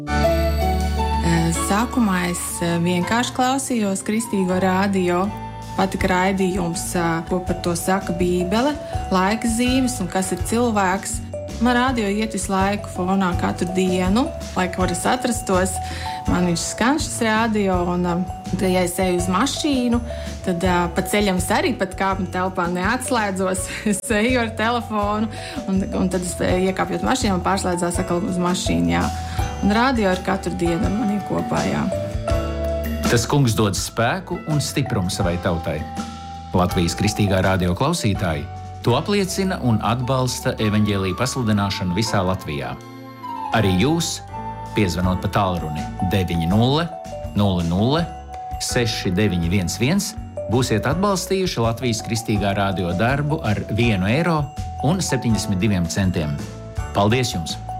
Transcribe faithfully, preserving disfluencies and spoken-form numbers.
Sākumā es vienkārši klausījos kristīgo radio. Patika raidījums, ko par to saka Bībele, laika zīmes un kas ir cilvēks. Man radio iet visu laiku fonā katru dienu, lai kur es atrastos. Man viņš skan šis radio, un tad, ja es eju uz mašīnu, tad uh, pa ceļam es arī pat kāpņu telpā neatslēdzos. Es eju ar telefonu, un, un tad es iekāpjot mašīnu un pārslēdzās atkal uz mašīnu, jā. Un radio ir katru dienu ar maniem kopā, jā. Tas kungs dod spēku un stiprumu savai tautai. Latvijas kristīgā radio klausītāji to apliecina un atbalsta evaņģēlija pasludināšanu visā Latvijā. Arī jūs, piezvanot pa tālruni deviņi nulle nulle nulle seši deviņi viens viens, būsiet atbalstījuši Latvijas kristīgā radio darbu ar vienu eiro un septiņdesmit diviem centiem. Paldies jums!